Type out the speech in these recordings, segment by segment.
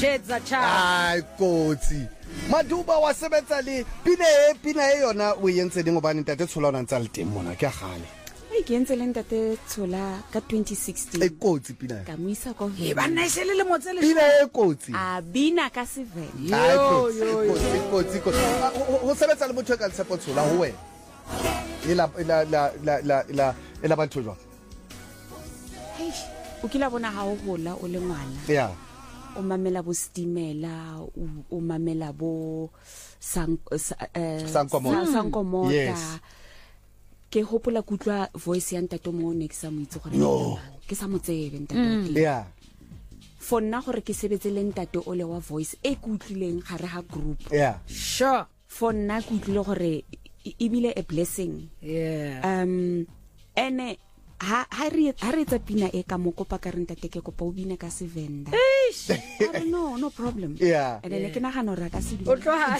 Tedza cha. Ai kotsi. Maduba wa sebetsa le pina e yona o yentse ding obane ntate tshola ona ntsa le teng mona ke gale. E ke ntse le ntate tshola ka 2016. E kotsi pina. Ka moisa go E ba nna se le motse le. Pina e kotsi. A bina ka 7. Yo kotsi. Ho sebetsa le motho ka tsepo tshola ho wena. Ela batho jwa. Hey, o kila bona ha o hola o le ngwana. Yeah. O mamela bo stimela, o mamela bo sankomota. Yes. Ke hopola kutlwa voice ya ntate mo ne ke sa mo itse gore ke sa motsebe ntate. Yeah. For nna gore ke sebetse le ntate o le wa voice e kutlileng gare ha group. Yeah. Sure. For nna kutlile gore e bile a blessing. Yeah. Ene ha re tsa pina e ka mo kopa ka renta ke kopa o bina ka Sevenda. No problem. Yeah. Ene ke nagana re ka se O tloha.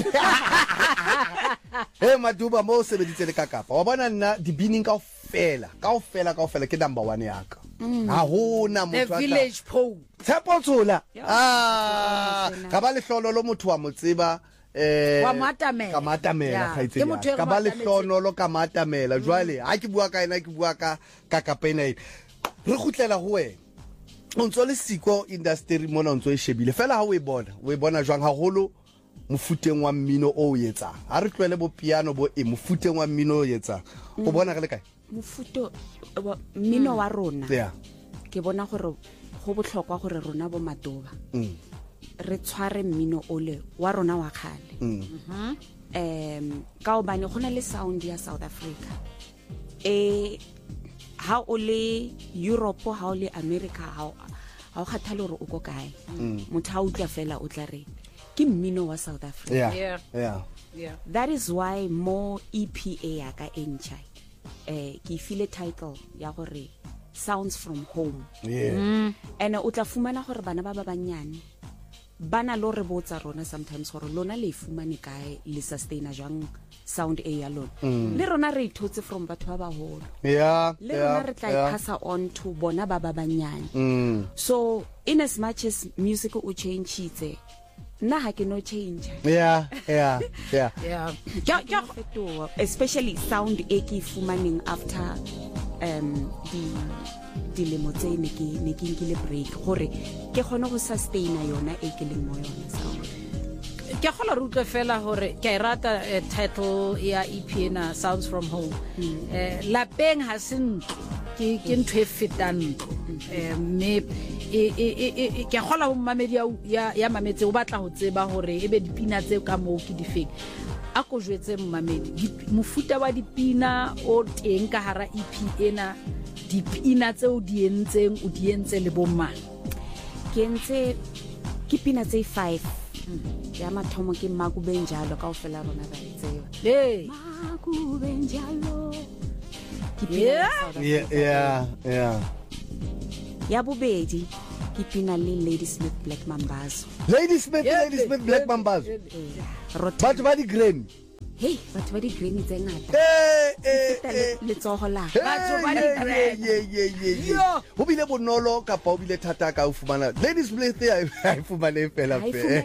Maduba mo sebeditse le ka Kapa wa bona nna di bining kaofela ke number 1 ya ka ha hona motho The village pole. Tshepo Tshola ka ba le hlolo lo motho wa motseba Wa matamela. ka matamela ga itse ka ba le hlonolo ka matamela jwale ha ke bua ka ena ke bua ka Kapa ena re gutlela go wena o ntso le siko industry mona o ntso e shebile fela ha o e bona jwang haholo mofuteng wa mmino o yetsa ha re tlwele bo piano bo mofuteng wa mmino o yetsa o bona re le kae mofuto mmino wa rona yeah ke bona gore go botlhokwa gore rona bo Maduba re tshware mmino ole wa rona wa khale ka o bane gona le sound ya South Africa ha o le Europe ha o le America ha o kgathale gore o go kae motho ha o tla fela o tla re ke mmino wa South Africa. Yeah. That is why more EPA ya ka encha ke file title ya gore Sounds from Home. Yeah. And o tla fumana gore bana ba banyane bana lo re botsa rona sometimes gore lona le fumane kae le sustaina jang sound ya lona le rona re ithotse from batho ba baholo le rona re tla passa on to bona ba banyane so in as much as music o change na ha ke no change yeah especially sound e ke fumaneng after dilemo tse ne ke nkile break gore ke gone go sustaina yona e ke leng mo yona sound ke gola re utlwe fela gore ke rata title ya EP na Sounds from Home lapeng ha sentlo ke ntwe fetang me ke gola ho mamedi ya mametse o batla ho tseba gore ebe dipina tse ka mo ke di feng a go jwetse mamedi mofuta wa dipina o teng ka hara EP ena dipina tse o di entse le bomang ke ntse ke pina tse 5 ya mathomo ke Makubenjalo ka ofela rona ba tseba Makubenjalo yeah ya bobedi ke pina le Ladysmith Black Mambazo Ladysmith Black Mambazo batho ba di Grammy batho ba di Grammy tse ngata le tsohola batho ba di Grammy ho bile bonolo ka pa o bile thata ka o fumana Ladysmith ai fumane fela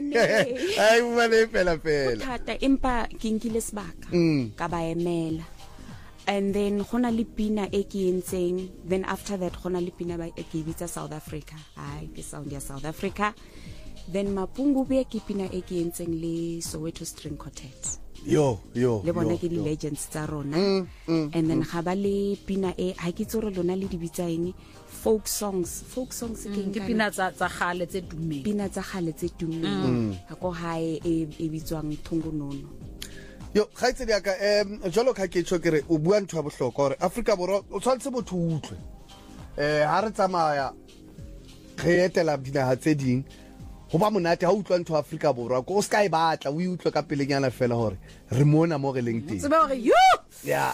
thata empa ke nkile sebaka ka ba emela and then gona le pina e ke entseng then after that gona le pina ba e ke bitsa South Africa ke sound ya South Africa then Mapungu be ke pina e ke entseng le Soweto String Quartet le bona ke di legends tsa rona and then ga ba le pina e ha ke tsore lona le di bitsa eng folk songs ke pina tsa gale tse tumeng ha ko hae e bitswang Thungunono ga itse dia ka jalo ka ke tsho kere o bua ntwa bohloko gore Afrika Borwa o tshwantse botho utlwe ha re tsamaya re etela dinaga tse ding go ba monate ha utlwa ntwa Afrika Borwa ko ska e batla o utlwe ka pelenyana fela gore re mona mo re leng teng tsebe gore yeah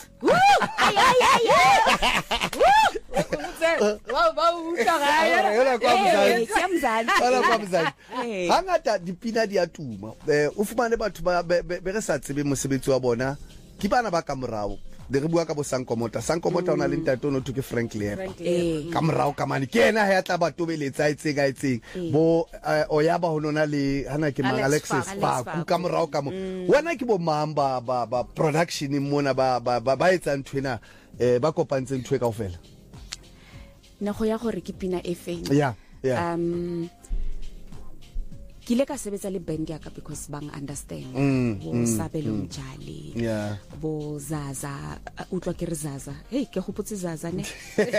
hangata dipina di a tuma o fumane batho ba re sa tsebe mosebetsi wa bona ke bana ba ka morao de re bua ka bo Sankomota ona le ntate ono thuke Frank Lepa ka morao ka mane ke ena ha ya tla ba tobeletsa itseng bo Oyaba honona le hana ke mang Alexis Faku ka morao ka mo wena ke bo mamba ba production mona ba etsa nthwena ba kopantse ntwe kaofela ne go ya gore ke pina e feng kile ka sebetsa le band ya ka because bang understand bo Sabelo Mjali bo Zaza utlwa ke re Zaza ke gopotse Zaza ne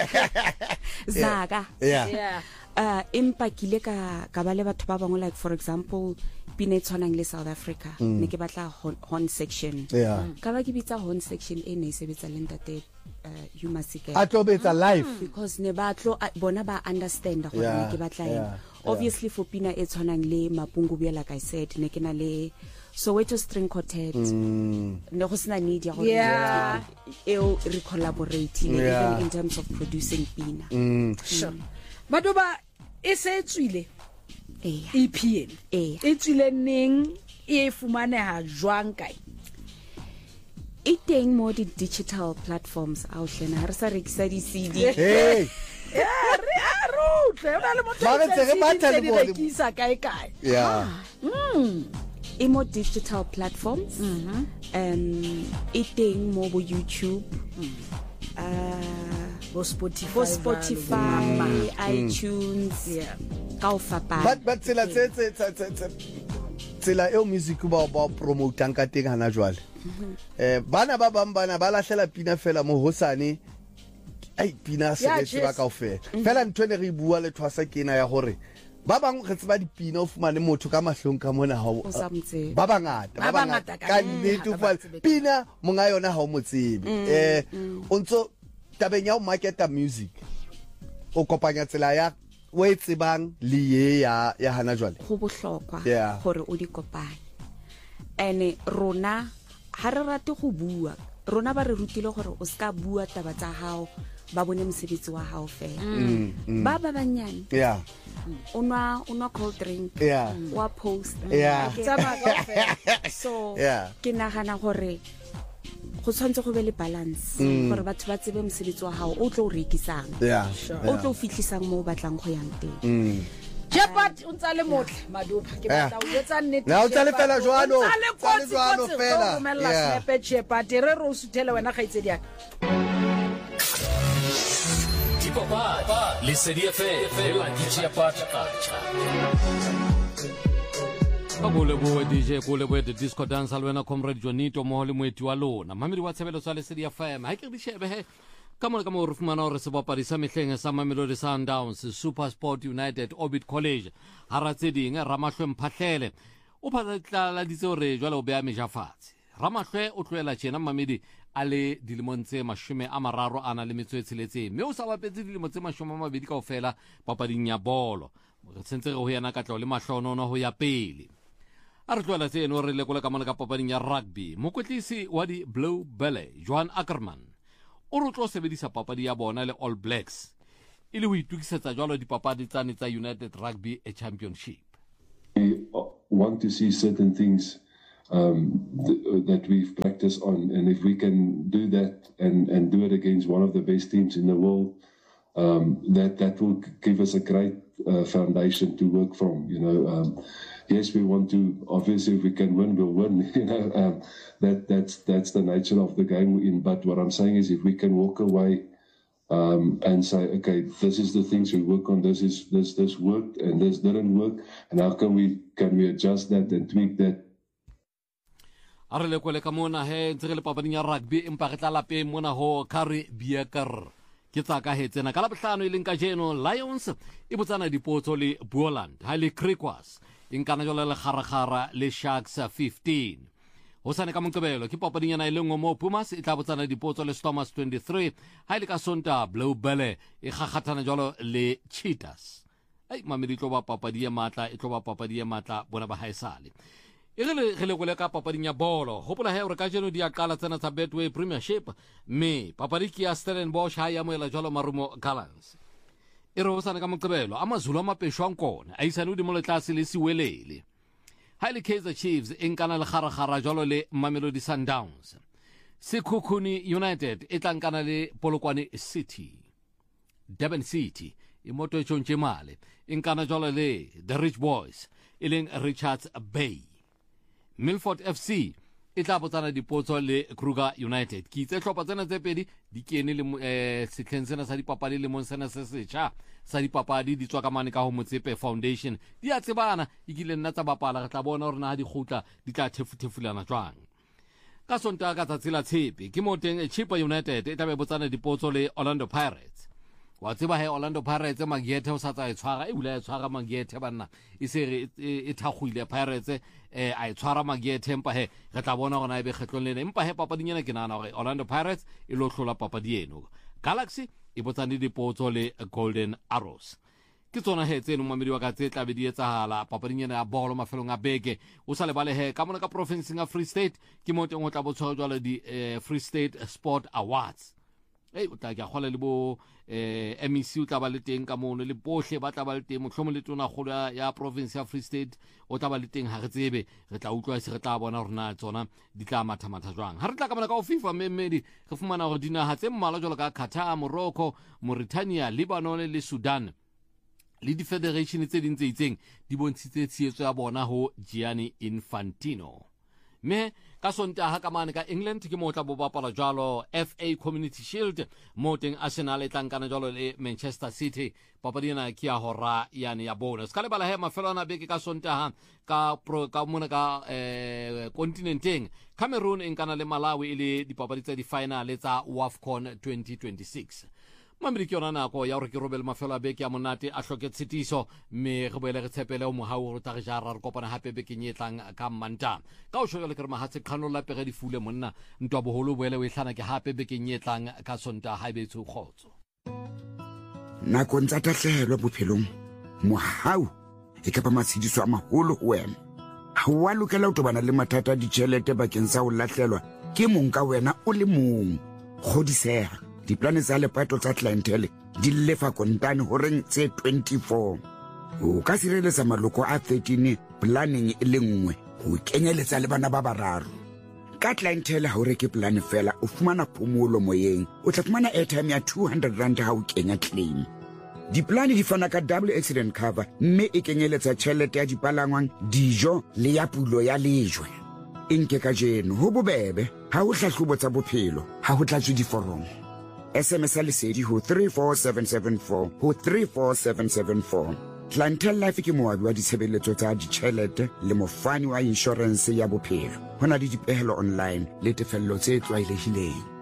Zaga empa kile ka ba le batho ba bangwe like for example pina tshwanang le South Africa ne ke batla horn section ka ba ke bitsa horn section e ne sebetsa le ntate you must get a tobetsa live because ne batlo bona ba understand gore ne ke batla obviously for pina e tshwanang le Mapungu bia like I said ne ke na le Soweto String Quartet ne go sena need ya gore re collaborating even in terms of producing pina sure Madoba e se tswile EPN e tswile neng e fumaneha jwang kae e teng mo di digital platforms a o hlena re sa rekisa di CD hey re a rutle ona le motho ba re tsere ba tla le bone rekisa kae e mo digital platforms e teng mo bo YouTube bo Spotify iTunes ka o fapa but tsela eo music ba promoteang ka teng hana jwale bana ba bang bana ba lahlela pina fela mo hosane pina se ba kaofela fela ntwe re bua le thwasa kena ya gore ba bang re tseba dipina o fumane motho ka mahlong ka mona ha ba bangata ka nnete fa pina monga yona ha o motsebe o ntso tabeng ya o marketa music o kopanya tsela ya o e tsebang le ye ya hana jwale go bohlokwa gore o di kopanye ene rona ha re rate go bua rona ba re rutile gore o ska bua taba tsa hao ba bone mosebetsi wa hao fela ba banyane una cold drink wa post so ke nagana gore go tshwantse go be le balance gore batho ba tsebe mosebetsi wa hao o tlo rekisang o tlo fitlisang mo batlang go yang teng Jepat untsa le motle Madoba ke batla o etsa nnete na o tsa le fela jwalo fela snap Jepat re ro suthele wena ga itse diaka Papa le CDF la DJ Pacha Babule bo DJ kule bo the disco dance alwena comrade Jonito mo le moeti wa lona mamedi wa tshebelo tsa le CDF ha ke di shebe he ka mo re fumana re se bapadi sa mehleng sa Mamelodi Sundowns Super Sport United Orbit College ha ra tseding Ramahlwe Mphahlele o phatla ditse hore jwale o bea mejafatsi Ramahlwe o tloela tjena mamedi ale dilemong tse 30 ana le metso e tsheletseng mme o sa bapetse dilemo tse 20 kaofela papading ya bolo re tsentse re ho yana ka tlo le mahlonono ho ya pele a re tloela tseno re le ka mona ka papading ya rugby mokwetlisi wa di Blue Bullet Johan Ackerman o re tlo sebedisa papadi ya bona le All Blacks ile ho itukisetsa jwalo dipapadi tsane tsa United Rugby Championship. We want to see certain things that we've practiced on, and if we can do that and do it against one of the best teams in the world, that will give us a great foundation to work from. Yes, we want to, obviously if we can win, we'll win. That's the nature of the game we're in. But what I'm saying is, if we can walk away and say, okay, this is the things we work on, this worked and this didn't work, and how can we adjust that and tweak that. Are le kwele ka mona he ntse le papading ya rugby empa re tla lapeng mona ho Kari Bieker ke tsa ka hetsena ka labohlano ileng ka jeno Lions e botsana dipotso le Boland ha le Griquas inkana jole le kharagara le Sharks 15 ho sane ka monkebelo ke papading yana ile ngomo Pumas e tla botsana dipotso le Stormers 23 ha ile ka Sonta Blue Bullet e gagathana jalo le Cheetahs mamedi tlo ba papadi ya matla e tlo ba papadi ya matla bona ba haesale re le go le ka papading ya bolo hopola he re ka jeno di a qala tsena tsa Betway Premiership me papadi ke ya Stellenbosch ha ya moela jalo Marumo Gallants e re hosane ka moqebelo amazulu amapeshwa nkona a isane di mo le tlase le siwelele ha ile Kaizer Chiefs enkana le kharagara jalo le Mamelodi Sundowns Sekhukhune United e tlankana le Polokwane City. Durban City e moto e tshontshe male e nkana jwalo le The Rich Boys e leng Richards Bay. Milford FC e tla botsana dipotso le Kruger United. Ke itse hlopha tsena tse pedi di kene le setlheng sena sa dipapadi le monsena se setjha sa dipapadi di tswa ka mane ka ho Motsepe Foundation. Di a tsebana e kile nna tsa bapala re tla bona hore na di khutla di tla thefulana jwang. Ka Sontaga ka tsatsi la Tshepe ke mo teng Chippa United e tla be botsana dipotso le Orlando Pirates. Wa tseba he Orlando Pirates Magiethe o sa tsa e tshwara e bula e tshwara Magiethe banna e se e thagwile Pirates a e tshwara Magiethe empa he re tla bona gona e be kgetlong lena empa he papadinyana ke nana gore Orlando Pirates e lo hlola papadi eno. Galaxy e botsane dipotso le Golden Arrows. Ke tsona he tseno mamedi wa ka tse tla be di etsahala papadinyana ya bolo mafelong a beke o sa lebale he ka mona ka province ya Free State ke mo teng o tla botshwa jwale di Free State Sport Awards. O tla ke gola le bo MEC o tla ba le teng ka mono le bohle ba tla ba le teng mohlomong le tona gola ya province ya Free State o tla ba le teng ha re tsebe re tla utlwa se re tla bona rona tsona di tla matha jwang ha re tla ka mona ka FIFA mmedi re fumana gore dinaga tse mmala jwalo ka Qatar, Morocco, Mauritania, Lebanon le Sudan le di federation tse dintse itseng di bontshitse tsietso ya bona ho Gianni Infantino. Me ka Sontaga ka mane ka England ke mo tla bo bapala jwalo FA Community Shield mo teng Arsenal e tlankana jwalo le Manchester City papadina ke ya hora yani ya bonus ka lebala he mafelo ana beke ka Sontaga ka mona ka continenteng Cameroon e nkana le Malawi ile dipapadi tsa di final tsa WAFCON 2026. Mamedi ke yona nako ya gore ke robele mafelo a beke ya monate a hloke tshitiso mme re boele re tshepele o mohau re tla re jara re kopana hape beke nyetlang ka Manta ka o shole ke re mahatse kgano la pege di fule monna ntwa boholo boele o ihlana ke hape beke nyetlang ka Sontaga ha be tsu khotso nako ntsa tahlelo bophelong mohau e ka ba matshidiso a maholo ho wena ha wa lokela o tobana le mathata di tšhelete bakeng sa o lahlelwa ke mong ka wena o le mong godiseha diplane tsa lepato tsa clientele di lefa kontane horeng tse 24 o ka sireletsa maloko a 13 planning e le nngwe go kenyeletsa le bana ba bararo ka clientele ha o reke plan fela o fumana phomolo moyeng o tla fumana airtime ya 200 rand ha o kenya claim diplane di fana ka double accident cover mme e kenyeletsa tšhelete ya dipalangwang dijo le ya pulo ya lejwe enke ka jeno ho bobebe ha o hlahlobo tsa bophelo ha ho tlatswe diforomo SMS lesedi ho 34774 ho 34774. Clientele Life ke moabi wa ditshebeletso tsa ditšhelete le mofani wa insurance ya bophelo. Hona le dipehelo online le tefello tse tlwaelehileng.